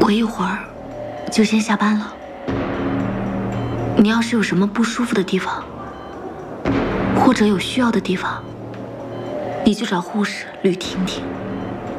我一会儿就先下班了。你要是有什么不舒服的地方，或者有需要的地方，你就找护士吕婷婷。